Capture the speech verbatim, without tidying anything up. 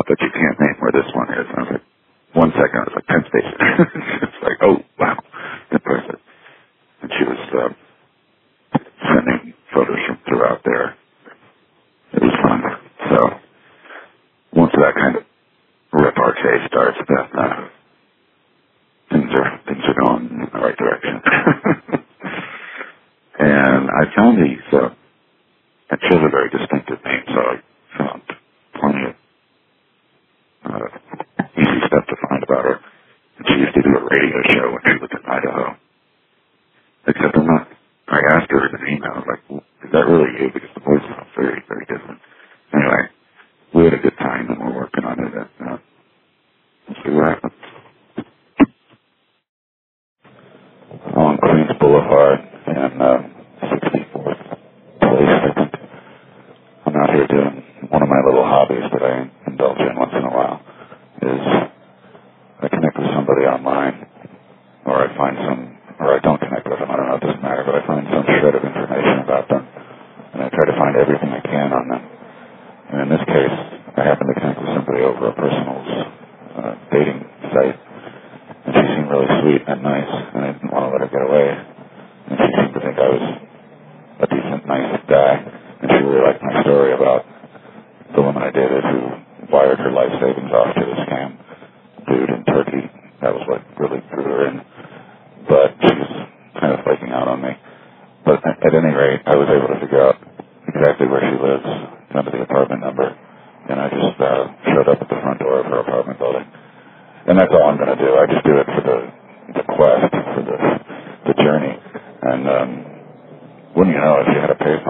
but you can't name where this one is. And I was like, one second, I was like, Penn Station. It's like, oh, wow, impressive. And she was uh, sending photos from throughout there. It was fun. So once that kind of repartee starts, then uh, things are things are going in the right direction. And I found these, uh, and she has a very distinctive name, so I found plenty of uh, easy stuff to find about her. And she used to do a radio show when she was in Idaho. Except I'm not, I asked her in an email, I was like, well, is that really you? Because the voice sounds very, very different. Anyway, we had a good time and we're working on it. And, uh, we'll see what happens. On Queens Boulevard in uh, sixty-fourth Place, I think. I'm out here doing one of my little hobbies that I indulge in once in a while is I connect with somebody online, or I find some, or I don't connect with them, I don't know, it doesn't matter, but I find some shred of information about them, and I try to find everything I can on them. And in this case, I happened to connect with somebody over a personal's uh, dating site, and she seemed really sweet and nice, and I didn't want to let her get away. And she seemed to think I was a decent, nice guy, and she really liked my story about the woman I dated who wired her life savings off to the scam dude in Turkey. That was what really drew her in. But she was kind of flaking out on me. But at any rate, I was able to figure out exactly where she lives, down to the apartment number, and I just uh, showed up at the front door of her apartment building. And that's all I'm going to do. I just do it for the, the quest, for the, the journey. And um, wouldn't you know, if you had a pay